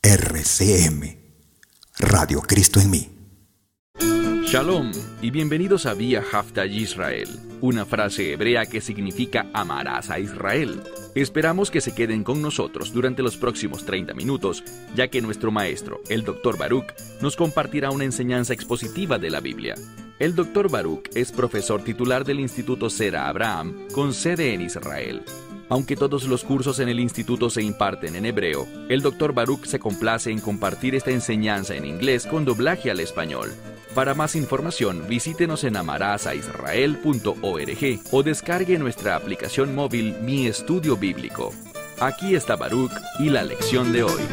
RCM, Radio Cristo en mí. Shalom y bienvenidos a Vía Haftaj Israel, una frase hebrea que significa amarás a Israel. Esperamos que se queden con nosotros durante los próximos 30 minutos, ya que nuestro maestro, el Dr. Baruch, nos compartirá una enseñanza expositiva de la Biblia. El Dr. Baruch es profesor titular del Instituto Zera Abraham, con sede en Israel. Aunque todos los cursos en el instituto se imparten en hebreo, el Dr. Baruch se complace en compartir esta enseñanza en inglés con doblaje al español. Para más información, visítenos en amarasaisrael.org o descargue nuestra aplicación móvil Mi Estudio Bíblico. Aquí está Baruch y la lección de hoy.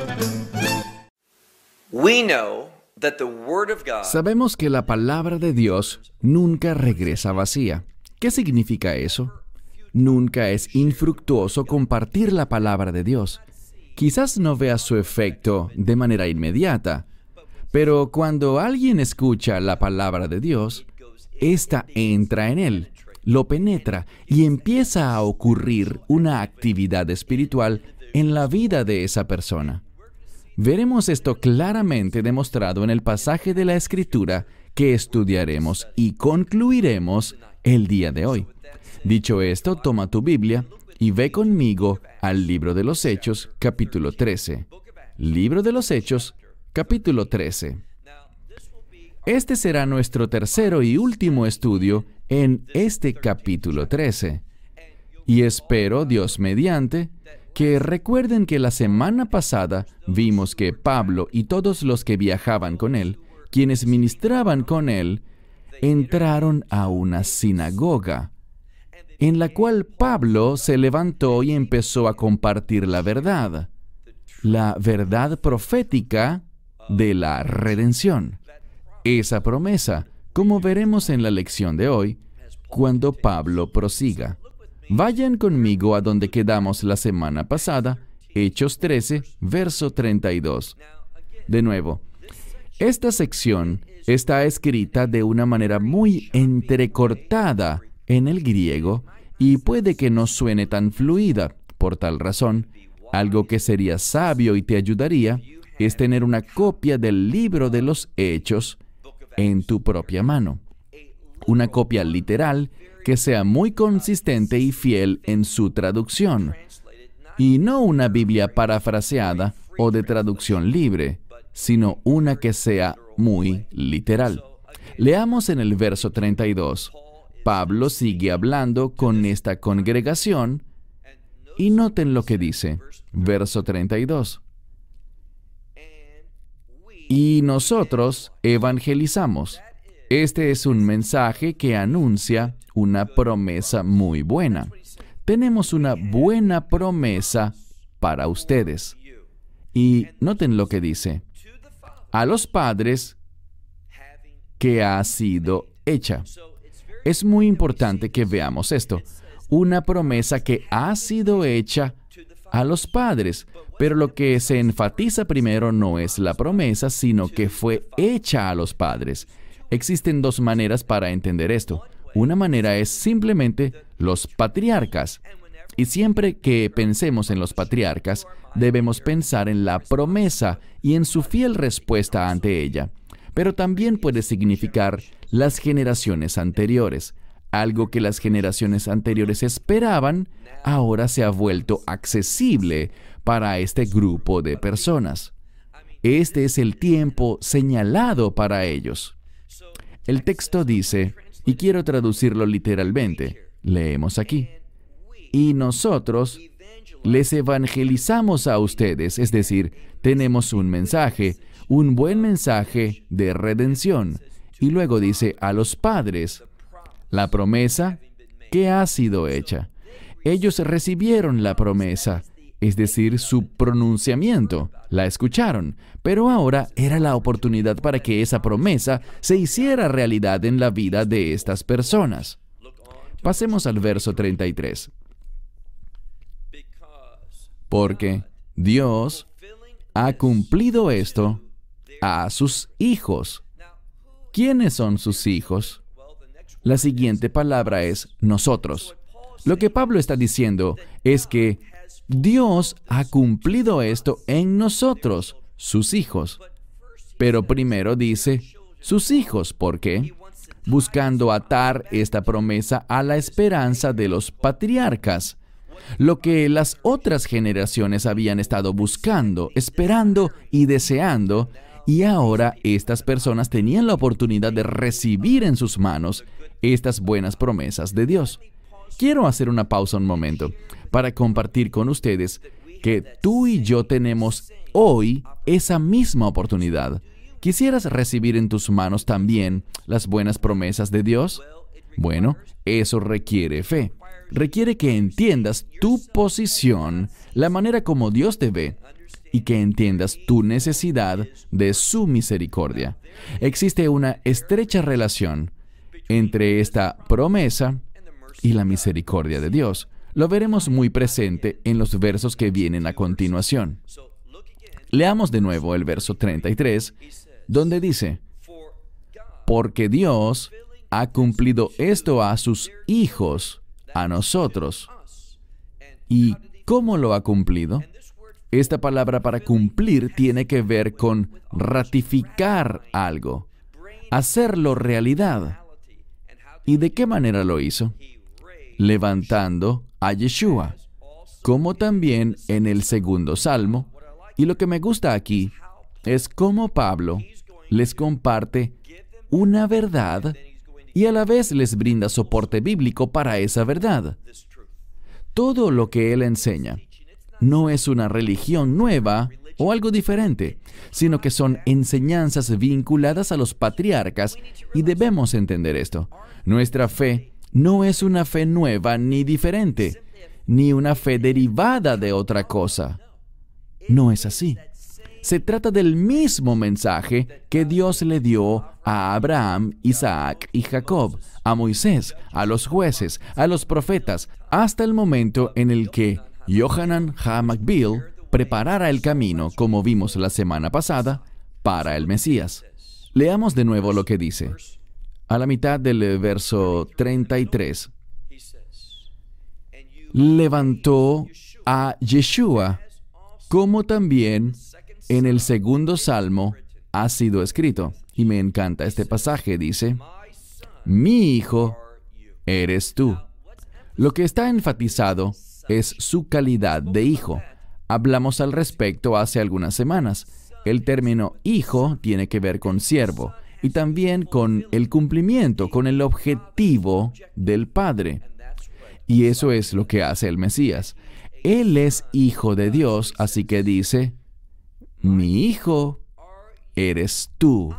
Sabemos que la palabra de Dios nunca regresa vacía. ¿Qué significa eso? Nunca es infructuoso compartir la palabra de Dios. Quizás no vea su efecto de manera inmediata, pero cuando alguien escucha la palabra de Dios, ésta entra en él, lo penetra y empieza a ocurrir una actividad espiritual en la vida de esa persona. Veremos esto claramente demostrado en el pasaje de la Escritura que estudiaremos y concluiremos el día de hoy. Dicho esto, toma tu Biblia y ve conmigo al Libro de los Hechos, capítulo 13. Libro de los Hechos, capítulo 13. Este será nuestro tercero y último estudio en este capítulo 13. Y espero, Dios mediante, que recuerden que la semana pasada vimos que Pablo y todos los que viajaban con él, quienes ministraban con él, entraron a una sinagoga, en la cual Pablo se levantó y empezó a compartir la verdad profética de la redención. Esa promesa, como veremos en la lección de hoy, cuando Pablo prosiga. Vayan conmigo a donde quedamos la semana pasada, Hechos 13, verso 32. De nuevo, esta sección está escrita de una manera muy entrecortada en el griego y puede que no suene tan fluida. Por tal razón, algo que sería sabio y te ayudaría es tener una copia del libro de los Hechos en tu propia mano. Una copia literal que sea muy consistente y fiel en su traducción. Y no una Biblia parafraseada o de traducción libre, sino una que sea muy literal. Leamos en el verso 32. Pablo sigue hablando con esta congregación y noten lo que dice. Verso 32. Y nosotros evangelizamos. Este es un mensaje que anuncia una promesa muy buena. Tenemos una buena promesa para ustedes. Y noten lo que dice. A los padres que ha sido hecha. Es muy importante que veamos esto. Una promesa que ha sido hecha a los padres. Pero lo que se enfatiza primero no es la promesa, sino que fue hecha a los padres. Existen dos maneras para entender esto. Una manera es simplemente los patriarcas. Y siempre que pensemos en los patriarcas, debemos pensar en la promesa y en su fiel respuesta ante ella. Pero también puede significar las generaciones anteriores. Algo que las generaciones anteriores esperaban, ahora se ha vuelto accesible para este grupo de personas. Este es el tiempo señalado para ellos. El texto dice, y quiero traducirlo literalmente, leemos aquí, y nosotros les evangelizamos a ustedes, es decir, tenemos un mensaje, un buen mensaje de redención. Y luego dice, a los padres, la promesa que ha sido hecha. Ellos recibieron la promesa, es decir, su pronunciamiento, la escucharon, pero ahora era la oportunidad para que esa promesa se hiciera realidad en la vida de estas personas. Pasemos al verso 33. Porque Dios ha cumplido esto a sus hijos. ¿Quiénes son sus hijos? La siguiente palabra es nosotros. Lo que Pablo está diciendo es que Dios ha cumplido esto en nosotros, sus hijos. Pero primero dice, sus hijos. ¿Por qué? Buscando atar esta promesa a la esperanza de los patriarcas. Lo que las otras generaciones habían estado buscando, esperando y deseando, y ahora estas personas tenían la oportunidad de recibir en sus manos estas buenas promesas de Dios. Quiero hacer una pausa un momento para compartir con ustedes que tú y yo tenemos hoy esa misma oportunidad. ¿Quisieras recibir en tus manos también las buenas promesas de Dios? Bueno, eso requiere fe. Requiere que entiendas tu posición, la manera como Dios te ve, y que entiendas tu necesidad de su misericordia. Existe una estrecha relación entre esta promesa y la misericordia de Dios. Lo veremos muy presente en los versos que vienen a continuación. Leamos de nuevo el verso 33, donde dice, porque Dios ha cumplido esto a sus hijos, a nosotros. ¿Y cómo lo ha cumplido? Esta palabra para cumplir tiene que ver con ratificar algo, hacerlo realidad. ¿Y de qué manera lo hizo? Levantando a Yeshua, como también en el segundo salmo. Y lo que me gusta aquí es cómo Pablo les comparte una verdad y a la vez les brinda soporte bíblico para esa verdad. Todo lo que él enseña no es una religión nueva o algo diferente, sino que son enseñanzas vinculadas a los patriarcas y debemos entender esto. Nuestra fe no es una fe nueva ni diferente, ni una fe derivada de otra cosa. No es así. Se trata del mismo mensaje que Dios le dio a Abraham, Isaac y Jacob, a Moisés, a los jueces, a los profetas, hasta el momento en el que Yohanan HaMakbil preparara el camino, como vimos la semana pasada, para el Mesías. Leamos de nuevo lo que dice. A la mitad del verso 33. Levantó a Yeshua, como también en el segundo salmo ha sido escrito. Y me encanta este pasaje, dice, mi hijo eres tú. Lo que está enfatizado es su calidad de hijo. Hablamos al respecto hace algunas semanas. El término hijo tiene que ver con siervo y también con el cumplimiento, con el objetivo del Padre. Y eso es lo que hace el Mesías. Él es hijo de Dios, así que dice, mi hijo eres tú.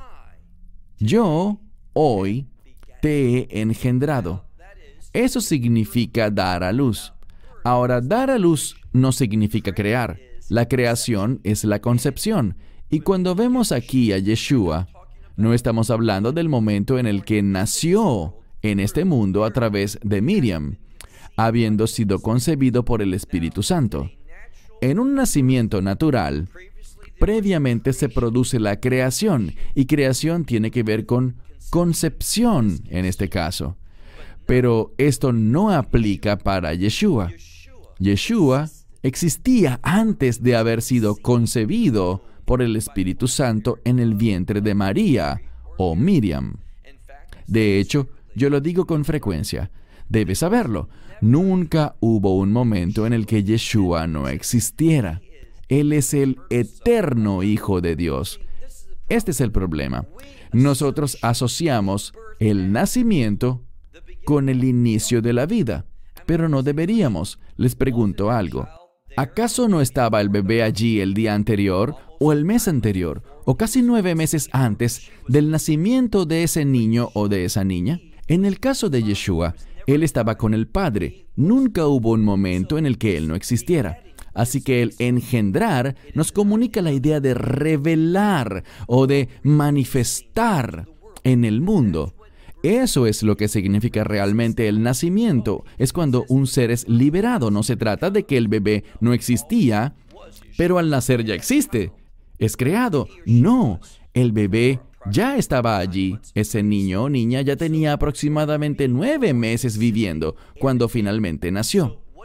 Yo, hoy, te he engendrado. Eso significa dar a luz. Ahora, dar a luz no significa crear. La creación es la concepción. Y cuando vemos aquí a Yeshua, no estamos hablando del momento en el que nació en este mundo a través de Miriam, habiendo sido concebido por el Espíritu Santo. En un nacimiento natural, previamente se produce la creación, y creación tiene que ver con concepción en este caso. Pero esto no aplica para Yeshua. Yeshua existía antes de haber sido concebido por el Espíritu Santo en el vientre de María o Miriam. De hecho, yo lo digo con frecuencia. Debes saberlo. Nunca hubo un momento en el que Yeshua no existiera. Él es el eterno Hijo de Dios. Este es el problema. Nosotros asociamos el nacimiento con el inicio de la vida, pero no deberíamos. Les pregunto algo. ¿Acaso no estaba el bebé allí el día anterior, o el mes anterior, o casi 9 meses antes del nacimiento de ese niño o de esa niña? En el caso de Yeshua, Él estaba con el Padre. Nunca hubo un momento en el que Él no existiera. Así que el engendrar nos comunica la idea de revelar o de manifestar en el mundo. Eso es lo que significa realmente el nacimiento. Es cuando un ser es liberado. No se trata de que el bebé no existía, pero al nacer ya existe. Es creado. No, el bebé ya estaba allí. Ese niño o niña ya tenía aproximadamente 9 meses viviendo cuando finalmente nació.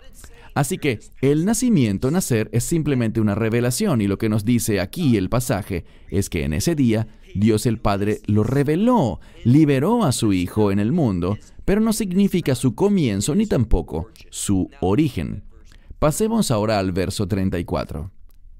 Así que el nacimiento, nacer, es simplemente una revelación, y lo que nos dice aquí el pasaje es que en ese día Dios el Padre lo reveló, liberó a su Hijo en el mundo, pero no significa su comienzo ni tampoco su origen. Pasemos ahora al verso 34.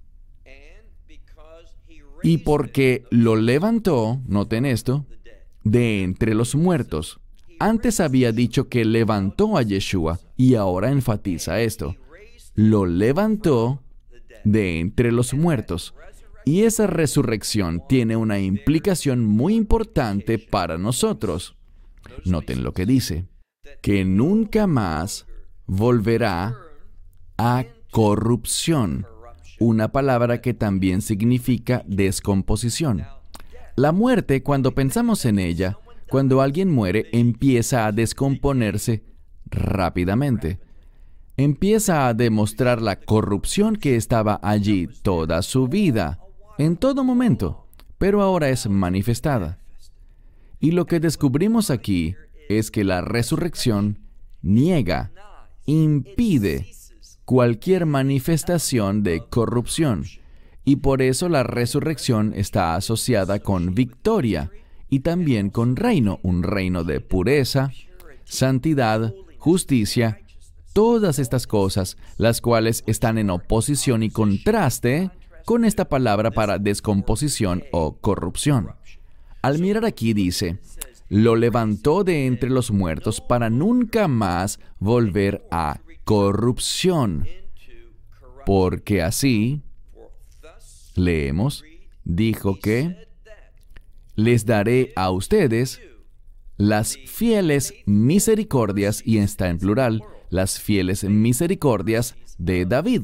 Y porque lo levantó, noten esto, de entre los muertos. Antes había dicho que levantó a Yeshua, y ahora enfatiza esto. Lo levantó de entre los muertos. Y esa resurrección tiene una implicación muy importante para nosotros. Noten lo que dice, que nunca más volverá a corrupción, una palabra que también significa descomposición. La muerte, cuando pensamos en ella, cuando alguien muere, empieza a descomponerse rápidamente. Empieza a demostrar la corrupción que estaba allí toda su vida, en todo momento, pero ahora es manifestada. Y lo que descubrimos aquí es que la resurrección niega, impide cualquier manifestación de corrupción. Y por eso la resurrección está asociada con victoria y también con reino, un reino de pureza, santidad, justicia, todas estas cosas, las cuales están en oposición y contraste con esta palabra para descomposición o corrupción. Al mirar aquí dice, lo levantó de entre los muertos para nunca más volver a corrupción, porque así, leemos, dijo que les daré a ustedes las fieles misericordias, y está en plural, las fieles misericordias de David.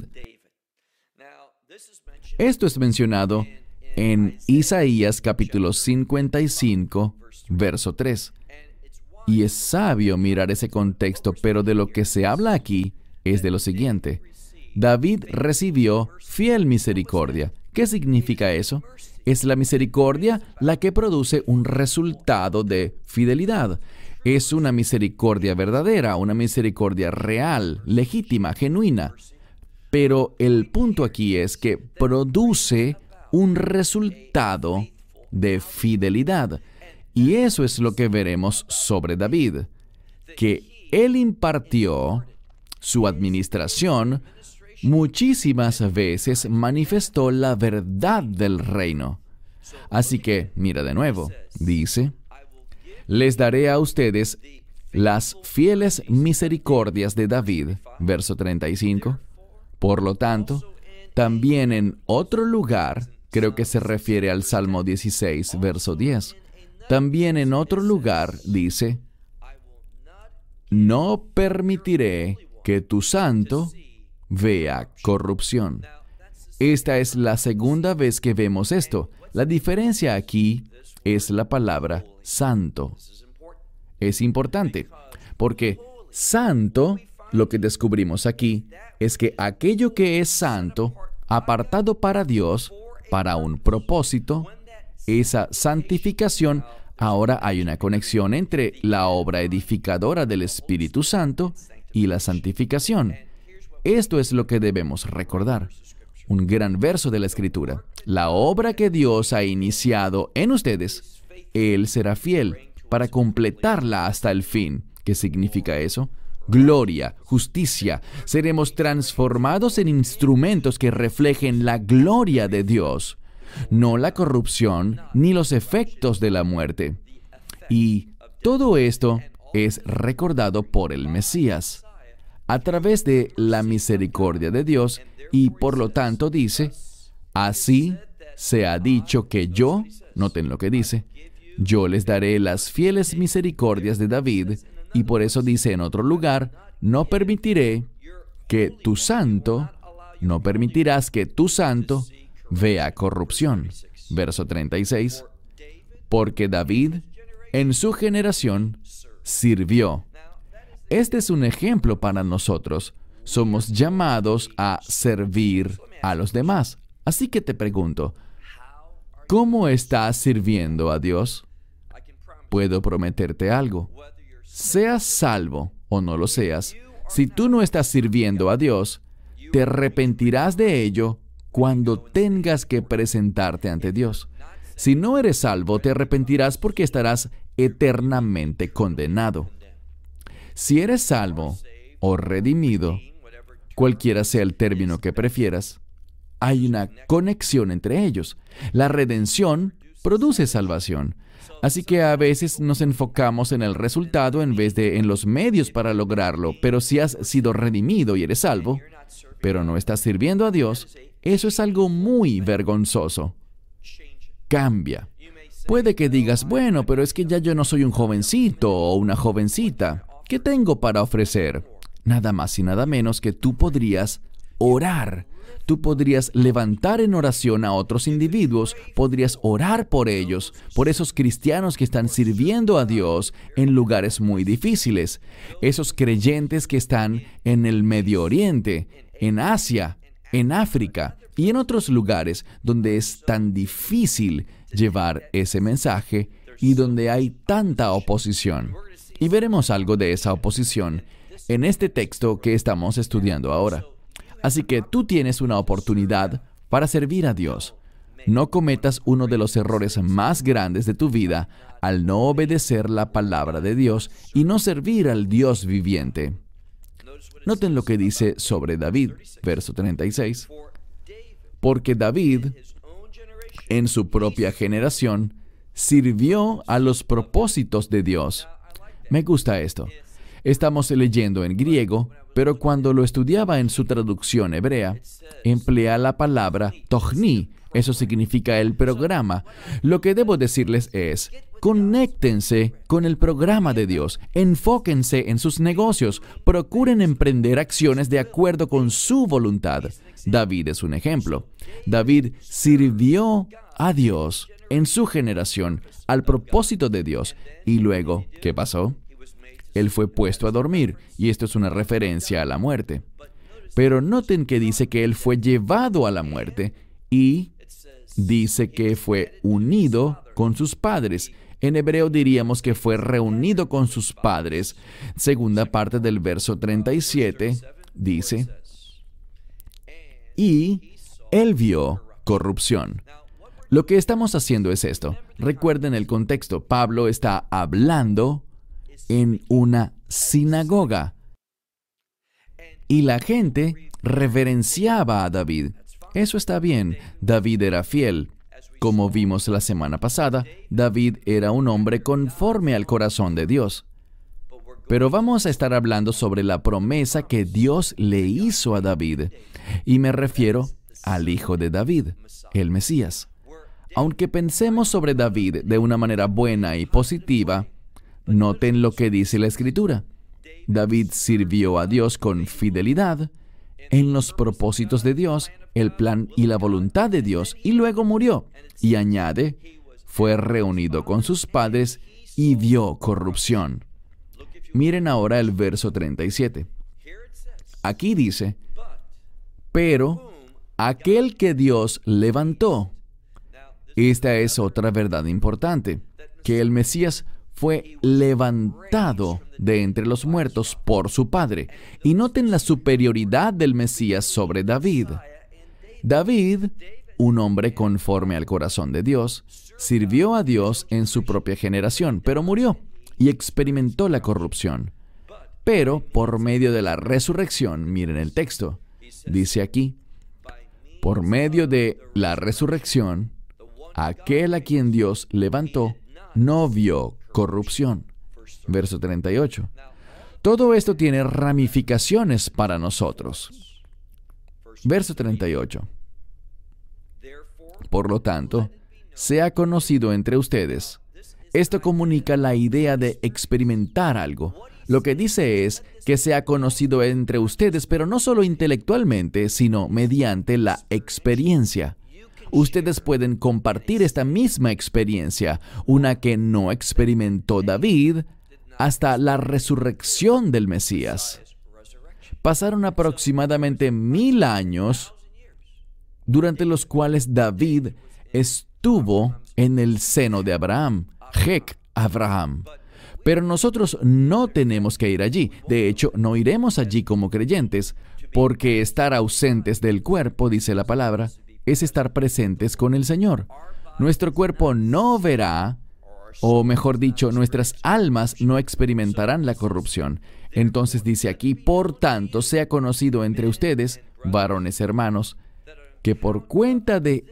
Esto es mencionado en Isaías capítulo 55, verso 3. Y es sabio mirar ese contexto, pero de lo que se habla aquí es de lo siguiente. David recibió fiel misericordia. ¿Qué significa eso? Es la misericordia la que produce un resultado de fidelidad. Es una misericordia verdadera, una misericordia real, legítima, genuina. Pero el punto aquí es que produce un resultado de fidelidad. Y eso es lo que veremos sobre David, que él impartió su administración, muchísimas veces manifestó la verdad del reino. Así que, mira de nuevo, dice, les daré a ustedes las fieles misericordias de David, verso 35. Por lo tanto, también en otro lugar, creo que se refiere al Salmo 16, verso 10, también en otro lugar dice, no permitiré que tu santo vea corrupción. Esta es la segunda vez que vemos esto. La diferencia aquí es la palabra santo. Es importante, porque santo, lo que descubrimos aquí, es que aquello que es santo, apartado para Dios, para un propósito, esa santificación, ahora hay una conexión entre la obra edificadora del Espíritu Santo y la santificación. Esto es lo que debemos recordar. Un gran verso de la Escritura. La obra que Dios ha iniciado en ustedes, Él será fiel para completarla hasta el fin. ¿Qué significa eso? Gloria, justicia. Seremos transformados en instrumentos que reflejen la gloria de Dios, no la corrupción ni los efectos de la muerte. Y todo esto es recordado por el Mesías a través de la misericordia de Dios, y por lo tanto dice, así se ha dicho que yo, noten lo que dice, yo les daré las fieles misericordias de David, y por eso dice en otro lugar, no permitiré que tu santo, no permitirás que tu santo vea corrupción. Verso 36, porque David en su generación sirvió. Este es un ejemplo para nosotros. Somos llamados a servir a los demás. Así que te pregunto, ¿cómo estás sirviendo a Dios? Puedo prometerte algo. Seas salvo o no lo seas, Si tú no estás sirviendo a Dios, te arrepentirás de ello cuando tengas que presentarte ante Dios. Si no eres salvo, te arrepentirás porque estarás eternamente condenado. Si eres salvo o redimido, cualquiera sea el término que prefieras, hay una conexión entre ellos. La redención produce salvación. Así que a veces nos enfocamos en el resultado en vez de en los medios para lograrlo. Pero si has sido redimido y eres salvo, pero no estás sirviendo a Dios, eso es algo muy vergonzoso. Cambia. Puede que digas, bueno, pero es que ya yo no soy un jovencito o una jovencita. ¿Qué tengo para ofrecer? Nada más y nada menos que tú podrías orar. Tú podrías levantar en oración a otros individuos, podrías orar por ellos, por esos cristianos que están sirviendo a Dios en lugares muy difíciles, esos creyentes que están en el Medio Oriente, en Asia, en África y en otros lugares donde es tan difícil llevar ese mensaje y donde hay tanta oposición. Y veremos algo de esa oposición en este texto que estamos estudiando ahora. Así que tú tienes una oportunidad para servir a Dios. No cometas uno de los errores más grandes de tu vida al no obedecer la palabra de Dios y no servir al Dios viviente. Noten lo que dice sobre David, verso 36. Porque David, en su propia generación, sirvió a los propósitos de Dios. Me gusta esto. Estamos leyendo en griego, pero cuando lo estudiaba en su traducción hebrea, emplea la palabra tochni. Eso significa el programa. Lo que debo decirles es, conéctense con el programa de Dios, enfóquense en sus negocios, procuren emprender acciones de acuerdo con su voluntad. David es un ejemplo. David sirvió a Dios en su generación, al propósito de Dios. Y luego, ¿qué pasó? Él fue puesto a dormir, y esto es una referencia a la muerte. Pero noten que dice que él fue llevado a la muerte, y dice que fue unido con sus padres. En hebreo diríamos que fue reunido con sus padres. Segunda parte del verso 37 dice, y él vio corrupción. Lo que estamos haciendo es esto. Recuerden el contexto. Pablo está hablando en una sinagoga. Y la gente reverenciaba a David. Eso está bien. David era fiel. Como vimos la semana pasada, David era un hombre conforme al corazón de Dios. Pero vamos a estar hablando sobre la promesa que Dios le hizo a David. Y me refiero al hijo de David, el Mesías. Aunque pensemos sobre David de una manera buena y positiva, noten lo que dice la Escritura. David sirvió a Dios con fidelidad en los propósitos de Dios, el plan y la voluntad de Dios, y luego murió. Y añade, fue reunido con sus padres y vio corrupción. Miren ahora el verso 37. Aquí dice, pero aquel que Dios levantó. Esta es otra verdad importante, que el Mesías fue levantado de entre los muertos por su Padre. Y noten la superioridad del Mesías sobre David. David, un hombre conforme al corazón de Dios, sirvió a Dios en su propia generación, pero murió y experimentó la corrupción. Pero por medio de la resurrección, miren el texto, dice aquí, por medio de la resurrección, aquel a quien Dios levantó no vio corrupción. Verso 38. Todo esto tiene ramificaciones para nosotros. Verso 38. Por lo tanto, sea conocido entre ustedes. Esto comunica la idea de experimentar algo. Lo que dice es que sea conocido entre ustedes, pero no solo intelectualmente, sino mediante la experiencia. Ustedes pueden compartir esta misma experiencia, una que no experimentó David hasta la resurrección del Mesías. Pasaron aproximadamente 1000 años durante los cuales David estuvo en el seno de Abraham, Abraham. Pero nosotros no tenemos que ir allí. De hecho, no iremos allí como creyentes, porque estar ausentes del cuerpo, dice la palabra, es estar presentes con el Señor. Nuestro cuerpo no verá, o mejor dicho, nuestras almas no experimentarán la corrupción. Entonces dice aquí, por tanto, sea conocido entre ustedes, varones hermanos, que por cuenta de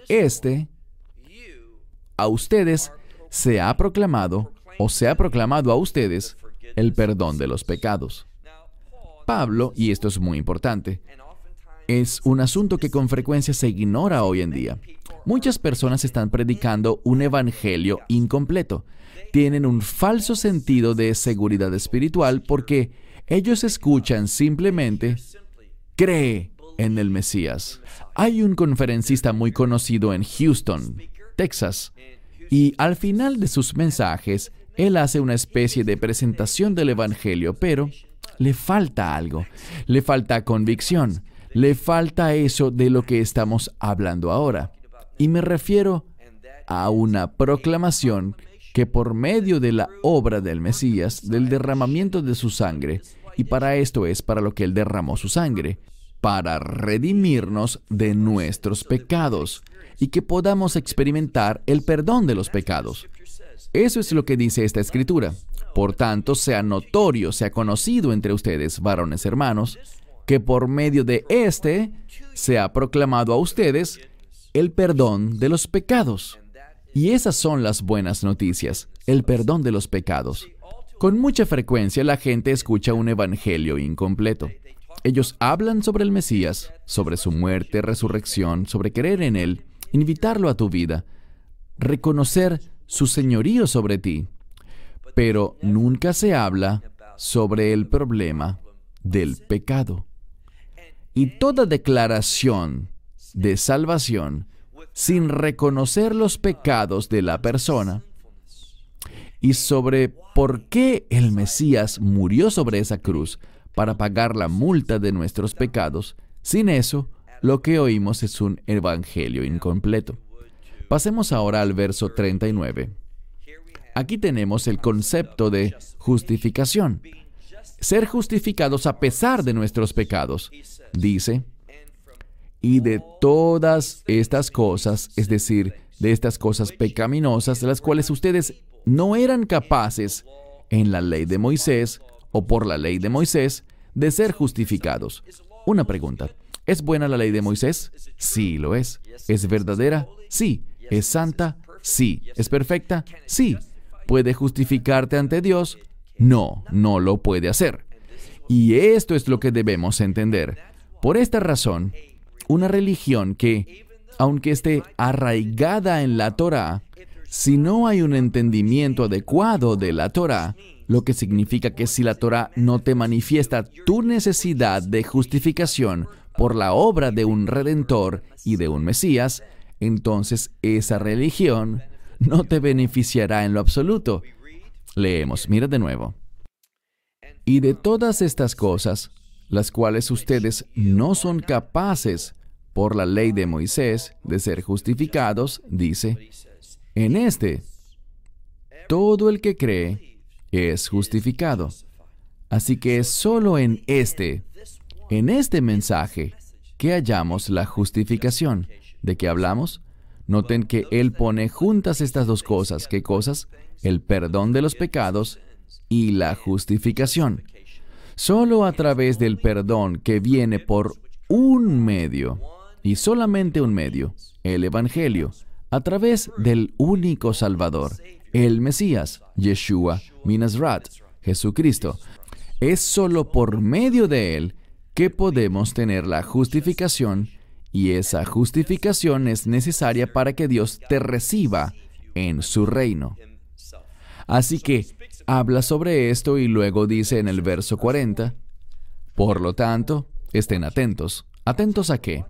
a ustedes se ha proclamado, o se ha proclamado a ustedes, el perdón de los pecados. Pablo, y esto es muy importante, es un asunto que con frecuencia se ignora hoy en día. Muchas personas están predicando un evangelio incompleto. Tienen un falso sentido de seguridad espiritual porque ellos escuchan simplemente, cree en el Mesías. Hay un conferencista muy conocido en Houston, Texas, y al final de sus mensajes, él hace una especie de presentación del evangelio, pero le falta algo. Le falta convicción. Le falta eso de lo que estamos hablando ahora. Y me refiero a una proclamación que por medio de la obra del Mesías, del derramamiento de su sangre, y para esto es para lo que Él derramó su sangre, para redimirnos de nuestros pecados, y que podamos experimentar el perdón de los pecados. Eso es lo que dice esta Escritura. Por tanto, sea notorio, sea conocido entre ustedes, varones hermanos, que por medio de se ha proclamado a ustedes el perdón de los pecados. Y esas son las buenas noticias, el perdón de los pecados. Con mucha frecuencia la gente escucha un evangelio incompleto. Ellos hablan sobre el Mesías, sobre su muerte, resurrección, sobre creer en Él, invitarlo a tu vida, reconocer su señorío sobre ti. Pero nunca se habla sobre el problema del pecado. Y toda declaración de salvación sin reconocer los pecados de la persona y sobre por qué el Mesías murió sobre esa cruz para pagar la multa de nuestros pecados, sin eso, lo que oímos es un evangelio incompleto. Pasemos ahora al verso 39. Aquí tenemos el concepto de justificación. Ser justificados a pesar de nuestros pecados. Dice, y de todas estas cosas, es decir, de estas cosas pecaminosas, de las cuales ustedes no eran capaces en la ley de Moisés o por la ley de Moisés de ser justificados. Una pregunta. ¿Es buena la ley de Moisés? Sí, lo es. ¿Es verdadera? Sí. ¿Es santa? Sí. ¿Es perfecta? Sí. ¿Puede justificarte ante Dios? No, no lo puede hacer. Y esto es lo que debemos entender. Por esta razón, una religión que, aunque esté arraigada en la Torá, si no hay un entendimiento adecuado de la Torá, lo que significa que si la Torá no te manifiesta tu necesidad de justificación por la obra de un Redentor y de un Mesías, entonces esa religión no te beneficiará en lo absoluto. Leemos, mira de nuevo. Y de todas estas cosas, las cuales ustedes no son capaces por la ley de Moisés de ser justificados, dice, en todo el que cree es justificado. Así que es solo en este mensaje, que hallamos la justificación. ¿De qué hablamos? Noten que Él pone juntas estas dos cosas. ¿Qué cosas? El perdón de los pecados y la justificación. Solo a través del perdón que viene por un medio, y solamente un medio, el Evangelio, a través del único Salvador, el Mesías, Yeshua Minazrat, Jesucristo. Es solo por medio de Él que podemos tener la justificación, y esa justificación es necesaria para que Dios te reciba en su reino. Así que habla sobre esto y luego dice en el verso 40, por lo tanto, estén atentos. ¿Atentos a qué?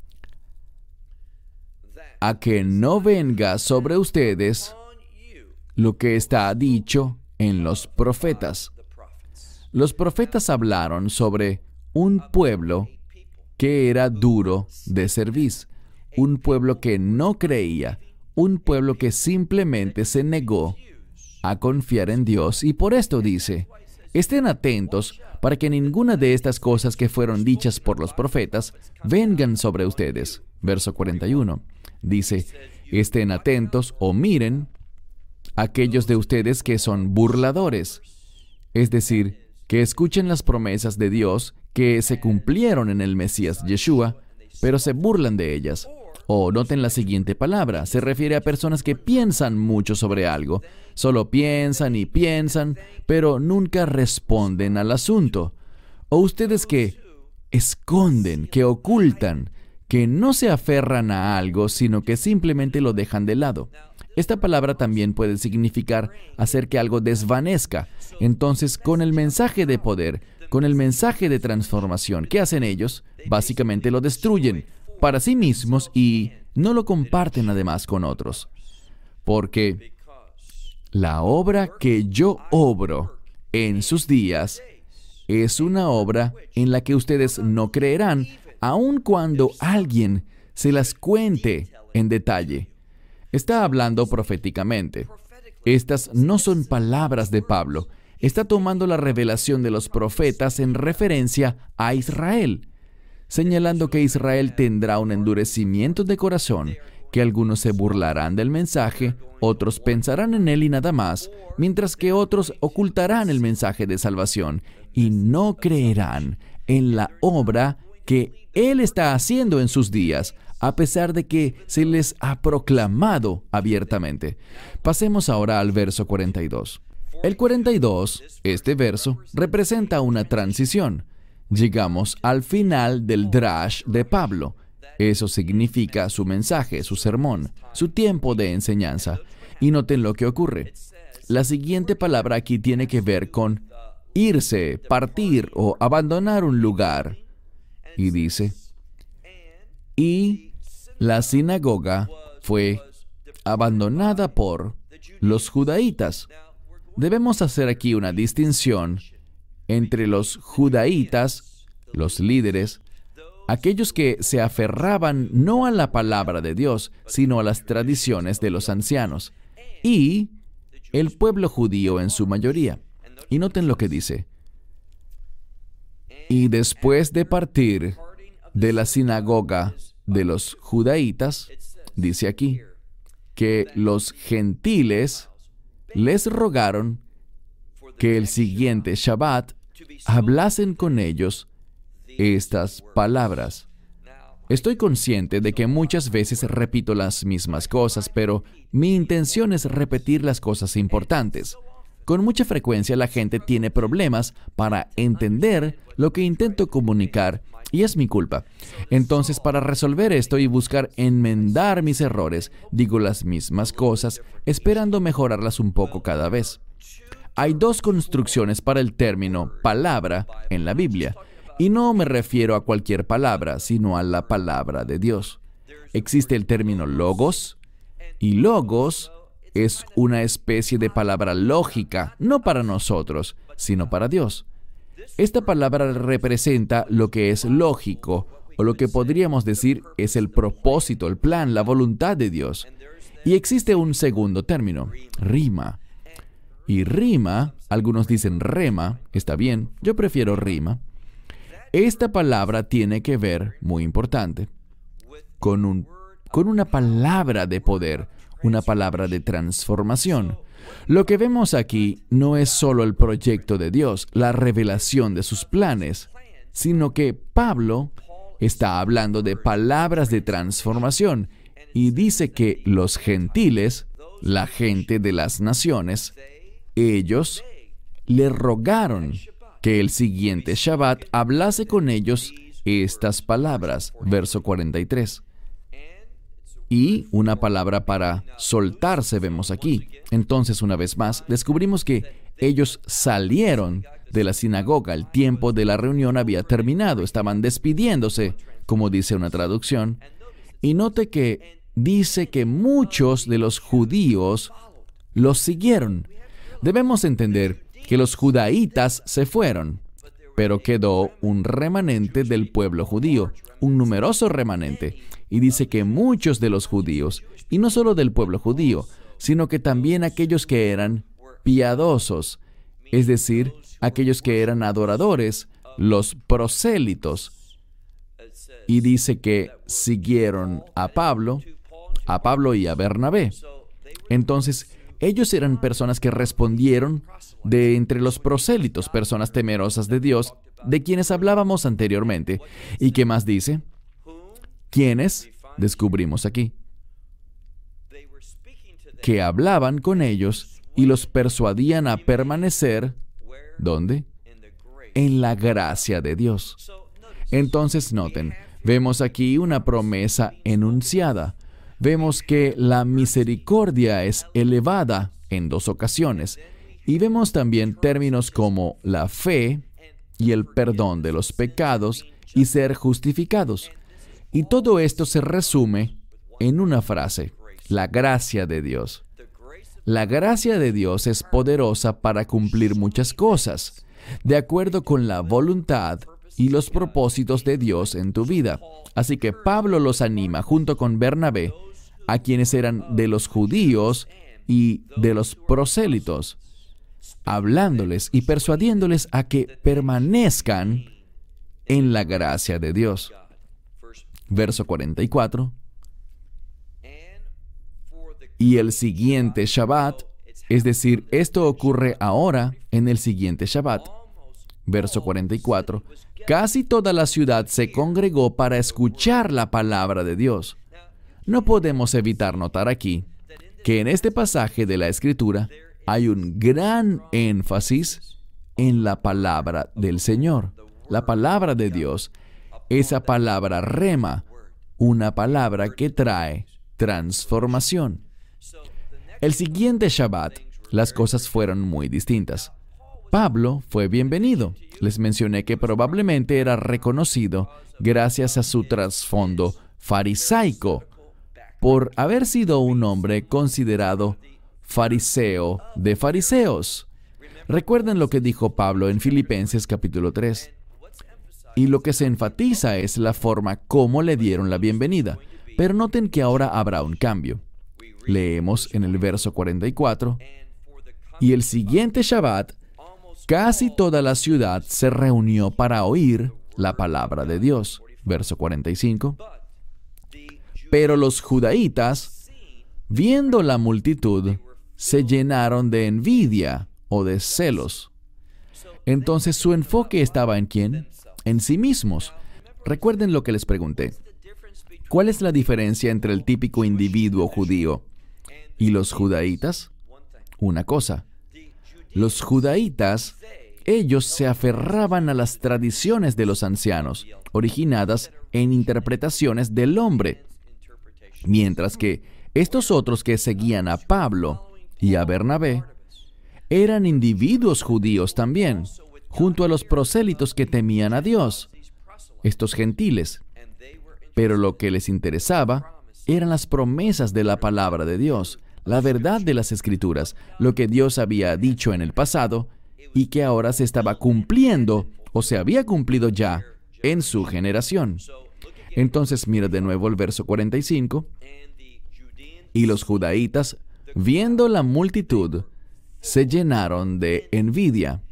A que no venga sobre ustedes lo que está dicho en los profetas. Los profetas hablaron sobre un pueblo que era duro de cerviz, un pueblo que no creía, un pueblo que simplemente se negó a confiar en Dios y por esto dice, estén atentos para que ninguna de estas cosas que fueron dichas por los profetas vengan sobre ustedes. Verso 41. Dice, estén atentos o miren aquellos de ustedes que son burladores. Es decir, que escuchen las promesas de Dios que se cumplieron en el Mesías Yeshua, pero se burlan de ellas. O noten la siguiente palabra, se refiere a personas que piensan mucho sobre algo. Solo piensan y piensan, pero nunca responden al asunto. O ustedes que esconden, que ocultan, que no se aferran a algo, sino que simplemente lo dejan de lado. Esta palabra también puede significar hacer que algo desvanezca. Entonces, con el mensaje de poder, con el mensaje de transformación, ¿qué hacen ellos? Básicamente lo destruyen para sí mismos y no lo comparten además con otros. Porque la obra que yo obro en sus días es una obra en la que ustedes no creerán, aun cuando alguien se las cuente en detalle. Está hablando proféticamente. Estas no son palabras de Pablo. Está tomando la revelación de los profetas en referencia a Israel, señalando que Israel tendrá un endurecimiento de corazón, que algunos se burlarán del mensaje, otros pensarán en él y nada más, mientras que otros ocultarán el mensaje de salvación y no creerán en la obra que Él está haciendo en sus días, a pesar de que se les ha proclamado abiertamente. Pasemos ahora al verso 42. El 42, este verso, representa una transición. Llegamos al final del drash de Pablo. Eso significa su mensaje, su sermón, su tiempo de enseñanza. Y noten lo que ocurre. La siguiente palabra aquí tiene que ver con irse, partir o abandonar un lugar. Y dice, y la sinagoga fue abandonada por los judaítas. Debemos hacer aquí una distinción entre los judaítas, los líderes, aquellos que se aferraban no a la palabra de Dios, sino a las tradiciones de los ancianos, y el pueblo judío en su mayoría. Y noten lo que dice. Y después de partir de la sinagoga de los judaítas, dice aquí, que los gentiles les rogaron que el siguiente Shabbat hablasen con ellos estas palabras. Estoy consciente de que muchas veces repito las mismas cosas, pero mi intención es repetir las cosas importantes. Con mucha frecuencia la gente tiene problemas para entender lo que intento comunicar y es mi culpa. Entonces, para resolver esto y buscar enmendar mis errores, digo las mismas cosas, esperando mejorarlas un poco cada vez. Hay dos construcciones para el término palabra en la Biblia, y no me refiero a cualquier palabra, sino a la palabra de Dios. Existe el término logos, y logos es una especie de palabra lógica, no para nosotros, sino para Dios. Esta palabra representa lo que es lógico, o lo que podríamos decir es el propósito, el plan, la voluntad de Dios. Y existe un segundo término, rima. Y rima, algunos dicen rema, está bien, yo prefiero rima. Esta palabra tiene que ver, muy importante, con una palabra de poder, una palabra de transformación. Lo que vemos aquí no es solo el proyecto de Dios, la revelación de sus planes, sino que Pablo está hablando de palabras de transformación y dice que los gentiles, la gente de las naciones, ellos le rogaron que el siguiente Shabbat hablase con ellos estas palabras, verso 43. Y una palabra para soltarse vemos aquí. Entonces, una vez más, descubrimos que ellos salieron de la sinagoga. El tiempo de la reunión había terminado. Estaban despidiéndose, como dice una traducción. Y note que dice que muchos de los judíos los siguieron. Debemos entender que los judaítas se fueron, pero quedó un remanente del pueblo judío, un numeroso remanente. Y dice que muchos de los judíos, y no solo del pueblo judío, sino que también aquellos que eran piadosos, es decir, aquellos que eran adoradores, los prosélitos. Y dice que siguieron a Pablo y a Bernabé. Entonces, ellos eran personas que respondieron de entre los prosélitos, personas temerosas de Dios, de quienes hablábamos anteriormente. ¿Y qué más dice? ¿Quiénes? Descubrimos aquí. Que hablaban con ellos y los persuadían a permanecer, ¿dónde? En la gracia de Dios. Entonces, noten, vemos aquí una promesa enunciada. Vemos que la misericordia es elevada en 2 ocasiones. Y vemos también términos como la fe y el perdón de los pecados y ser justificados. Y todo esto se resume en una frase: la gracia de Dios. La gracia de Dios es poderosa para cumplir muchas cosas, de acuerdo con la voluntad y los propósitos de Dios en tu vida. Así que Pablo los anima junto con Bernabé, a quienes eran de los judíos y de los prosélitos, hablándoles y persuadiéndoles a que permanezcan en la gracia de Dios. Verso 44. Y el siguiente Shabbat, es decir, esto ocurre ahora en el siguiente Shabbat. Verso 44. Casi toda la ciudad se congregó para escuchar la palabra de Dios. No podemos evitar notar aquí que en este pasaje de la Escritura hay un gran énfasis en la palabra del Señor. La palabra de Dios, esa palabra rema, una palabra que trae transformación. El siguiente Shabbat, las cosas fueron muy distintas. Pablo fue bienvenido. Les mencioné que probablemente era reconocido gracias a su trasfondo farisaico, por haber sido un hombre considerado fariseo de fariseos. Recuerden lo que dijo Pablo en Filipenses capítulo 3. Y lo que se enfatiza es la forma como le dieron la bienvenida. Pero noten que ahora habrá un cambio. Leemos en el verso 44. Y el siguiente Shabbat, casi toda la ciudad se reunió para oír la palabra de Dios. Verso 45. Pero los judaítas, viendo la multitud, se llenaron de envidia o de celos. Entonces su enfoque estaba ¿en quién? En sí mismos. Recuerden lo que les pregunté. ¿Cuál es la diferencia entre el típico individuo judío y los judaítas? Una cosa. Los judaítas, ellos se aferraban a las tradiciones de los ancianos, originadas en interpretaciones del hombre. Mientras que estos otros que seguían a Pablo y a Bernabé eran individuos judíos también, junto a los prosélitos que temían a Dios, estos gentiles. Pero lo que les interesaba eran las promesas de la palabra de Dios, la verdad de las Escrituras, lo que Dios había dicho en el pasado y que ahora se estaba cumpliendo o se había cumplido ya en su generación. Entonces mira de nuevo el verso 45. Y los judaítas, viendo la multitud, se llenaron de envidia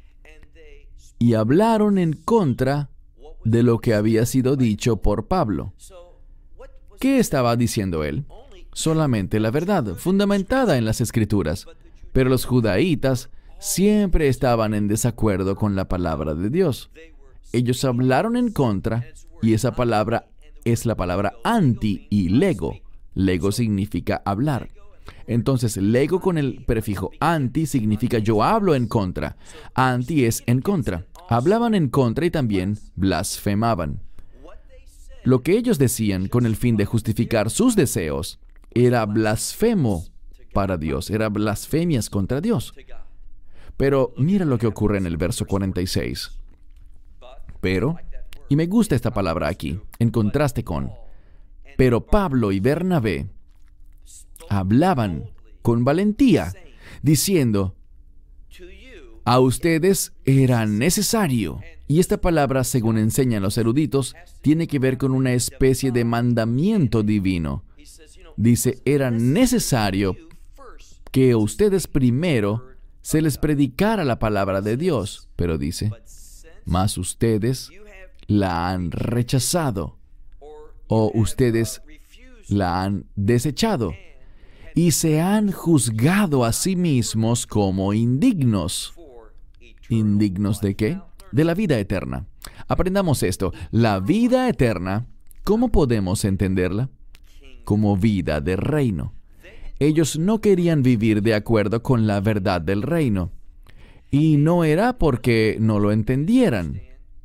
y hablaron en contra de lo que había sido dicho por Pablo. ¿Qué estaba diciendo él? Solamente la verdad, fundamentada en las Escrituras. Pero los judaítas siempre estaban en desacuerdo con la palabra de Dios. Ellos hablaron en contra, y esa palabra es la palabra anti y lego. Lego significa hablar. Entonces, lego con el prefijo anti significa yo hablo en contra. Anti es en contra. Hablaban en contra y también blasfemaban. Lo que ellos decían con el fin de justificar sus deseos era blasfemo para Dios, era blasfemias contra Dios. Pero mira lo que ocurre en el verso 46. Pero, y me gusta esta palabra aquí, en contraste con, pero Pablo y Bernabé hablaban con valentía, diciendo, a ustedes era necesario. Y esta palabra, según enseñan los eruditos, tiene que ver con una especie de mandamiento divino. Dice, era necesario que ustedes primero se les predicara la palabra de Dios. Pero dice, mas ustedes la han rechazado, o ustedes la han desechado, y se han juzgado a sí mismos como indignos. ¿Indignos de qué? De la vida eterna. Aprendamos esto. La vida eterna, ¿cómo podemos entenderla? Como vida de reino. Ellos no querían vivir de acuerdo con la verdad del reino. Y no era porque no lo entendieran.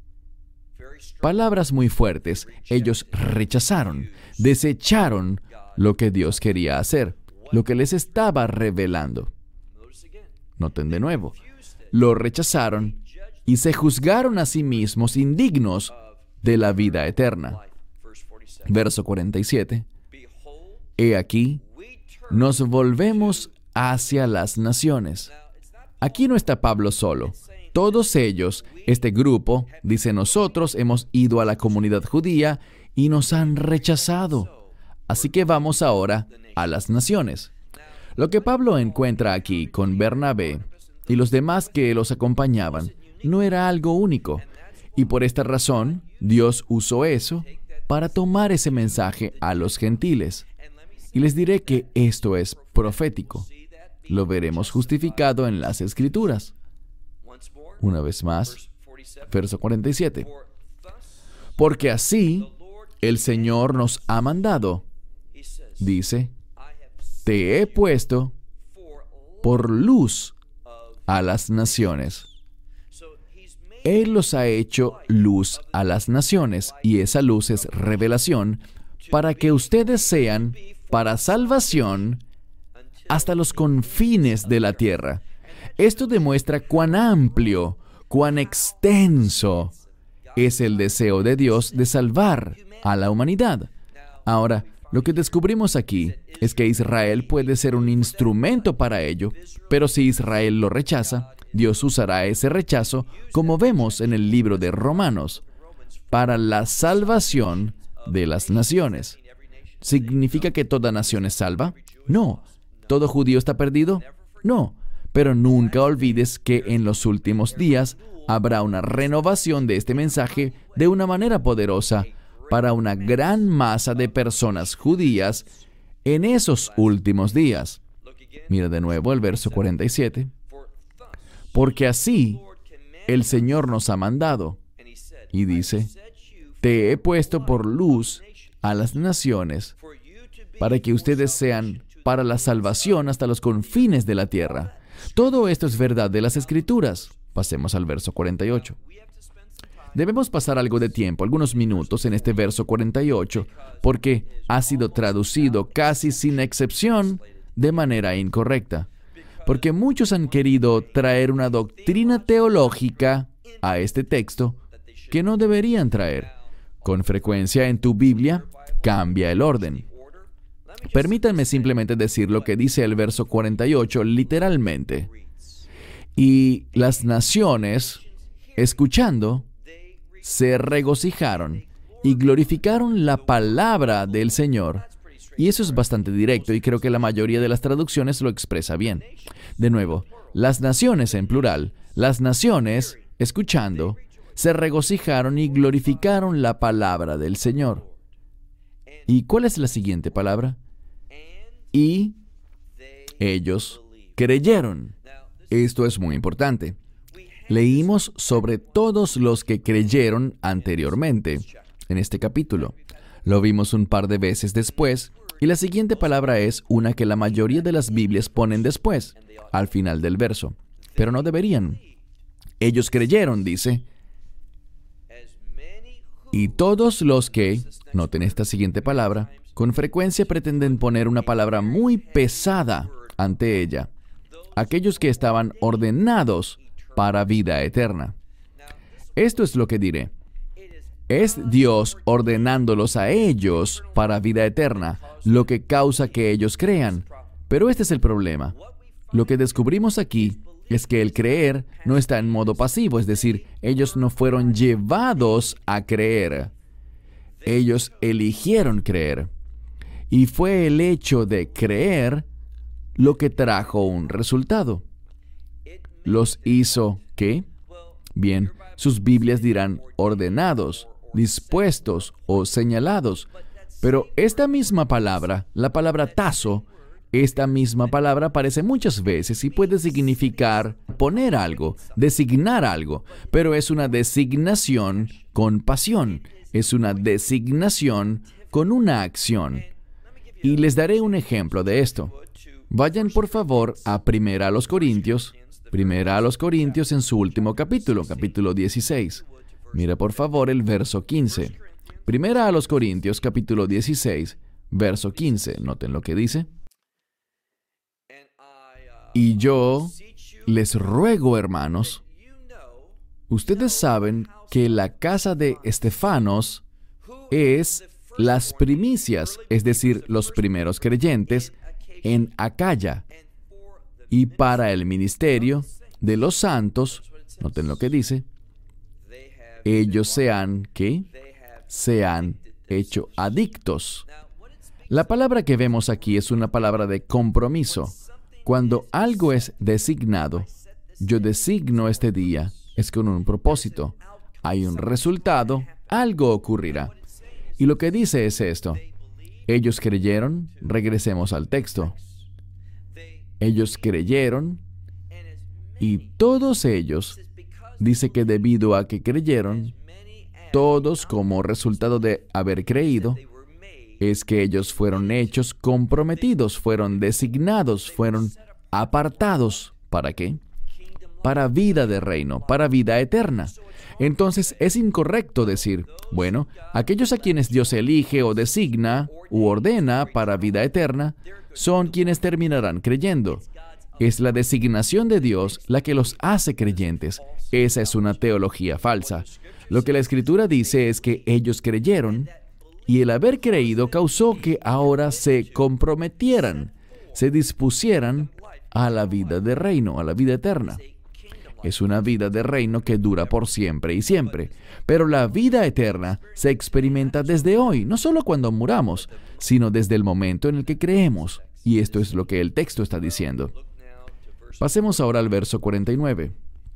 Palabras muy fuertes. Ellos rechazaron, desecharon lo que Dios quería hacer, lo que les estaba revelando. Noten de nuevo. Lo rechazaron y se juzgaron a sí mismos indignos de la vida eterna. Verso 47. He aquí, nos volvemos hacia las naciones. Aquí no está Pablo solo. Todos ellos, este grupo, dice, nosotros hemos ido a la comunidad judía y nos han rechazado. Así que vamos ahora a las naciones. Lo que Pablo encuentra aquí con Bernabé y los demás que los acompañaban no era algo único. Y por esta razón, Dios usó eso para tomar ese mensaje a los gentiles. Y les diré que esto es profético. Lo veremos justificado en las Escrituras. Una vez más, verso 47. Porque así el Señor nos ha mandado. Dice, te he puesto por luz a las naciones. Él los ha hecho luz a las naciones, y esa luz es revelación, para que ustedes sean para salvación hasta los confines de la tierra. Esto demuestra cuán amplio, cuán extenso es el deseo de Dios de salvar a la humanidad. Ahora, lo que descubrimos aquí es que Israel puede ser un instrumento para ello, pero si Israel lo rechaza, Dios usará ese rechazo, como vemos en el libro de Romanos, para la salvación de las naciones. ¿Significa que toda nación es salva? No. ¿Todo judío está perdido? No. Pero nunca olvides que en los últimos días habrá una renovación de este mensaje de una manera poderosa para una gran masa de personas judías en esos últimos días. Mira de nuevo el verso 47. Porque así el Señor nos ha mandado. Y dice, te he puesto por luz a las naciones, para que ustedes sean para la salvación hasta los confines de la tierra. Todo esto es verdad de las Escrituras. Pasemos al verso 48. Debemos pasar algo de tiempo, algunos minutos en este verso 48, porque ha sido traducido casi sin excepción de manera incorrecta. Porque muchos han querido traer una doctrina teológica a este texto que no deberían traer. Con frecuencia en tu Biblia cambia el orden. Permítanme simplemente decir lo que dice el verso 48 literalmente. Y las naciones, escuchando, se regocijaron y glorificaron la palabra del Señor. Y eso es bastante directo y creo que la mayoría de las traducciones lo expresa bien. De nuevo, las naciones en plural, las naciones, escuchando, se regocijaron y glorificaron la palabra del Señor. ¿Y cuál es la siguiente palabra? Y ellos creyeron. Esto es muy importante. Leímos sobre todos los que creyeron anteriormente en este capítulo. Lo vimos un par de veces después, y la siguiente palabra es una que la mayoría de las Biblias ponen después, al final del verso. Pero no deberían. Ellos creyeron, dice. Y todos los que, noten esta siguiente palabra, con frecuencia pretenden poner una palabra muy pesada ante ella. Aquellos que estaban ordenados para vida eterna. Esto es lo que diré. Es Dios ordenándolos a ellos para vida eterna, lo que causa que ellos crean. Pero este es el problema. Lo que descubrimos aquí es que el creer no está en modo pasivo, es decir, ellos no fueron llevados a creer. Ellos eligieron creer. Y fue el hecho de creer lo que trajo un resultado. los hizo, ¿qué? Bien, sus Biblias dirán ordenados, dispuestos o señalados. Pero esta misma palabra, la palabra tazo, esta misma palabra aparece muchas veces y puede significar poner algo, designar algo, pero es una designación con pasión, es una designación con una acción. Y les daré un ejemplo de esto. Vayan por favor a 1 Corintios en su último capítulo, capítulo 16. Mira por favor el verso 15. 1 Corintios, capítulo 16, verso 15. Noten lo que dice. Y yo les ruego, hermanos, ustedes saben que la casa de Estefanos es las primicias, es decir, los primeros creyentes en Acaya. Y para el ministerio de los santos, noten lo que dice, ellos se han hecho adictos. La palabra que vemos aquí es una palabra de compromiso. Cuando algo es designado, yo designo este día, es con un propósito. Hay un resultado, algo ocurrirá. Y lo que dice es esto. Ellos creyeron, regresemos al texto. Ellos creyeron y todos ellos, dice que debido a que creyeron, todos como resultado de haber creído, es que ellos fueron hechos comprometidos, fueron designados, fueron apartados. ¿Para qué? Para vida de reino, para vida eterna. Entonces es incorrecto decir, bueno, aquellos a quienes Dios elige o designa u ordena para vida eterna, son quienes terminarán creyendo. Es la designación de Dios la que los hace creyentes. Esa es una teología falsa. Lo que la Escritura dice es que ellos creyeron, y el haber creído causó que ahora se comprometieran, se dispusieran a la vida de reino, a la vida eterna. Es una vida de reino que dura por siempre y siempre. Pero la vida eterna se experimenta desde hoy, no solo cuando muramos, sino desde el momento en el que creemos. Y esto es lo que el texto está diciendo. Pasemos ahora al verso 49.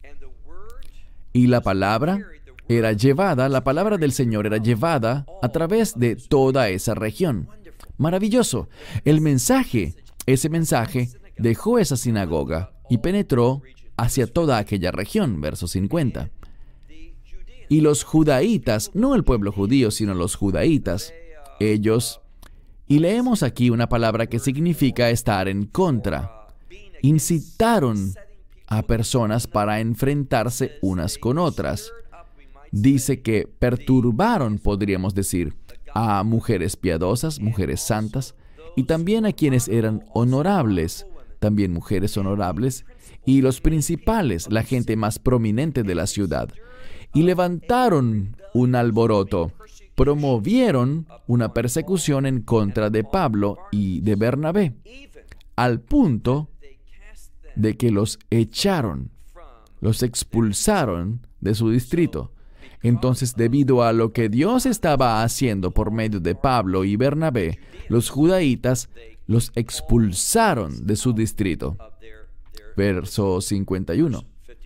Y la palabra era llevada, la palabra del Señor era llevada a través de toda esa región. Maravilloso. El mensaje, ese mensaje, dejó esa sinagoga y penetró hacia toda aquella región, verso 50. Y los judaítas, no el pueblo judío, sino los judaítas, ellos, y leemos aquí una palabra que significa estar en contra, incitaron a personas para enfrentarse unas con otras. Dice que perturbaron, podríamos decir, a mujeres piadosas, mujeres santas, y también a quienes eran honorables, también mujeres honorables, y los principales, la gente más prominente de la ciudad. Y levantaron un alboroto, promovieron una persecución en contra de Pablo y de Bernabé, al punto de que los echaron, los expulsaron de su distrito. Entonces, debido a lo que Dios estaba haciendo por medio de Pablo y Bernabé, los judaítas los expulsaron de su distrito. Verso 51.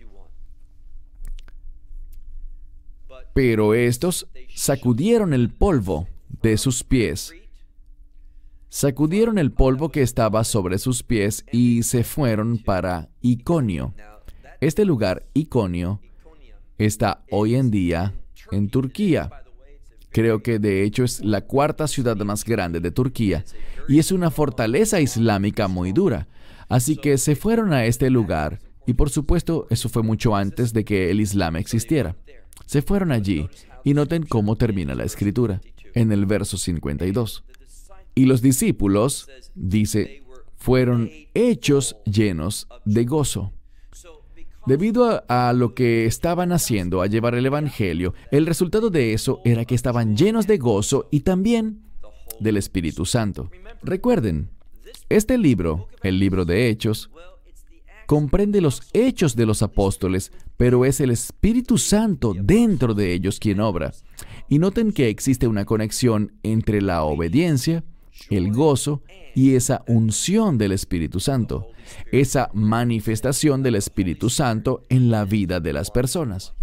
Pero estos sacudieron el polvo de sus pies. Sacudieron el polvo que estaba sobre sus pies y se fueron para Iconio. Este lugar, Iconio, está hoy en día en Turquía. Creo que de hecho es la cuarta ciudad más grande de Turquía y es una fortaleza islámica muy dura. Así que se fueron a este lugar y por supuesto eso fue mucho antes de que el Islam existiera. Se fueron allí y noten cómo termina la escritura en el verso 52. Y los discípulos, dice, fueron hechos llenos de gozo. Debido a lo que estaban haciendo, a llevar el Evangelio, el resultado de eso era que estaban llenos de gozo y también del Espíritu Santo. Recuerden, este libro, el libro de Hechos, comprende los hechos de los apóstoles, pero es el Espíritu Santo dentro de ellos quien obra. Y noten que existe una conexión entre la obediencia el gozo y esa unción del Espíritu Santo, esa manifestación del Espíritu Santo en la vida de las personas.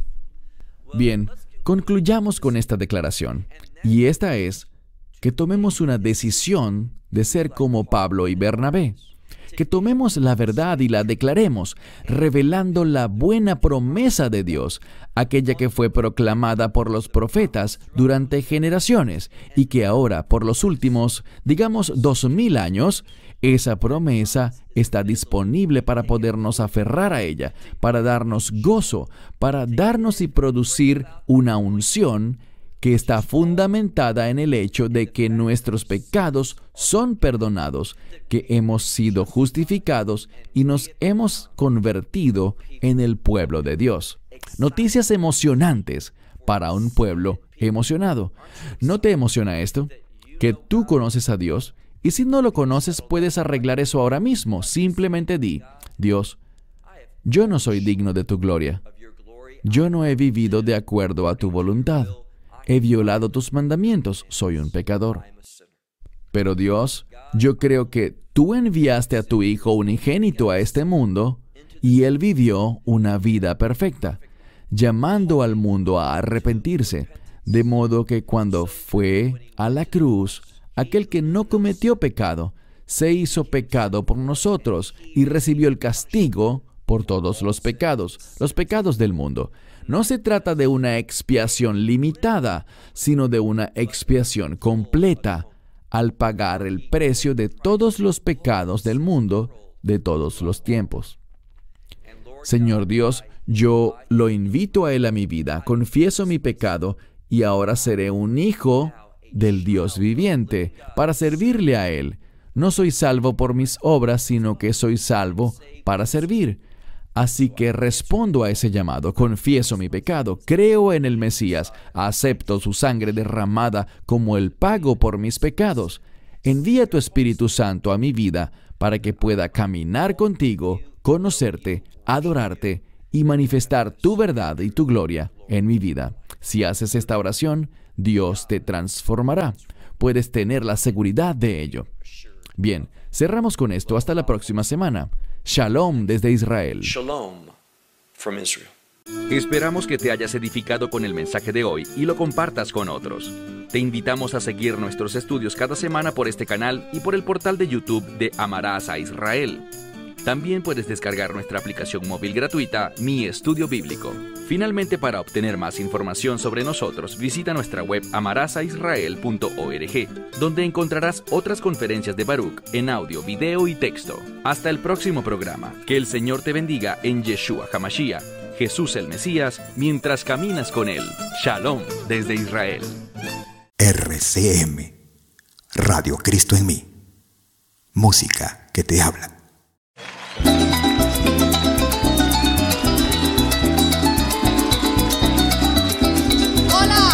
Bien, concluyamos con esta declaración, y esta es que tomemos una decisión de ser como Pablo y Bernabé, que tomemos la verdad y la declaremos, revelando la buena promesa de Dios, aquella que fue proclamada por los profetas durante generaciones y que ahora, por los últimos, digamos, 2000 años, esa promesa está disponible para podernos aferrar a ella, para darnos gozo, para darnos y producir una unción que está fundamentada en el hecho de que nuestros pecados son perdonados, que hemos sido justificados y nos hemos convertido en el pueblo de Dios. Noticias emocionantes para un pueblo emocionado. ¿No te emociona esto? Que tú conoces a Dios, y si no lo conoces, puedes arreglar eso ahora mismo. Simplemente di: Dios, yo no soy digno de tu gloria. Yo no he vivido de acuerdo a tu voluntad. He violado tus mandamientos, soy un pecador. Pero Dios, yo creo que tú enviaste a tu Hijo unigénito a este mundo y Él vivió una vida perfecta, llamando al mundo a arrepentirse, de modo que cuando fue a la cruz, aquel que no cometió pecado, se hizo pecado por nosotros y recibió el castigo por todos los pecados del mundo. No se trata de una expiación limitada, sino de una expiación completa, al pagar el precio de todos los pecados del mundo de todos los tiempos. Señor Dios, yo lo invito a Él a mi vida, confieso mi pecado y ahora seré un hijo del Dios viviente para servirle a Él. No soy salvo por mis obras, sino que soy salvo para servir. Así que respondo a ese llamado, confieso mi pecado, creo en el Mesías, acepto su sangre derramada como el pago por mis pecados. Envía tu Espíritu Santo a mi vida para que pueda caminar contigo, conocerte, adorarte y manifestar tu verdad y tu gloria en mi vida. Si haces esta oración, Dios te transformará. Puedes tener la seguridad de ello. Bien, cerramos con esto. Hasta la próxima semana. Shalom desde Israel. Shalom from Israel. Esperamos que te hayas edificado con el mensaje de hoy y lo compartas con otros. Te invitamos a seguir nuestros estudios cada semana por este canal y por el portal de YouTube de Amarás a Israel. También puedes descargar nuestra aplicación móvil gratuita, Mi Estudio Bíblico. Finalmente, para obtener más información sobre nosotros, visita nuestra web amarasaisrael.org, donde encontrarás otras conferencias de Baruch en audio, video y texto. Hasta el próximo programa. Que el Señor te bendiga en Yeshua HaMashiach, Jesús el Mesías, mientras caminas con Él. Shalom desde Israel. RCM, Radio Cristo en mí. Música que te habla.